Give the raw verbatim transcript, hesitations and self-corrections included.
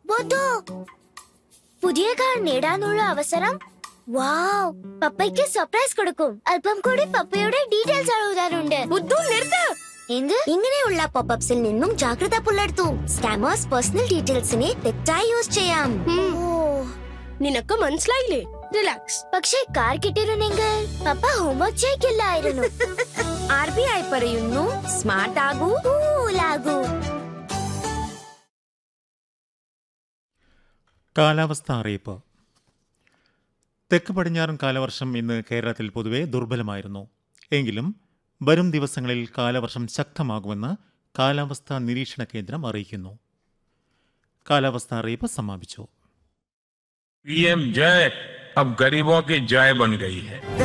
പുതിയ കാർ നേടാനുള്ള അവസരം. വാവ്, പപ്പയ്ക്ക് സർപ്രൈസ് കൊടുക്കും. അല്പം കൂടി പപ്പയുടെ ഡീറ്റെയിൽസ് എഴുതാനുണ്ട്. ബുദ്ധു നിർത്ത്. എന്ത്? ഇങ്ങനെയുള്ള പോപ്പപ്സിൽ നിന്നും ജാഗ്രത പുലർത്തൂ. സ്കാമേഴ്സ് പേഴ്സണൽ ഡീറ്റെയിൽസിനെ തെറ്റായി യൂസ് ചെയ്യാം. നിനക്ക് മനസ്സിലായില്ലേ? റിലാക്സ്. പക്ഷേ കാർ കിട്ടിയിരുന്നെങ്കിൽ പപ്പ ഹോംവർക്ക് ചെയ്യില്ലായിരുന്നു. ആർ ബി ഐ പറയുന്നു, സ്മാർട്ട് ആകൂ, കൂലാകൂ. കാലാവസ്ഥ അറിയിപ്പ്. തെക്ക് പടിഞ്ഞാറൻ കാലവർഷം ഇന്ന് കേരളത്തിൽ പൊതുവെ ദുർബലമായിരുന്നു. എങ്കിലും വരും ദിവസങ്ങളിൽ കാലവർഷം ശക്തമാകുമെന്ന് കാലാവസ്ഥാ നിരീക്ഷണ കേന്ദ്രം അറിയിക്കുന്നു. കാലാവസ്ഥാ അറിയിപ്പ് സമാപിച്ചു. पीएम जय अब गरीबों की जय बन गई है.